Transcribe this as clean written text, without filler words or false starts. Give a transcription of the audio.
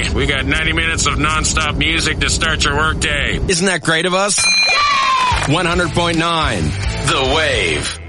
Hey, we got 90 minutes of nonstop music to start your workday. Isn't that great of us? 100.9 The Wave.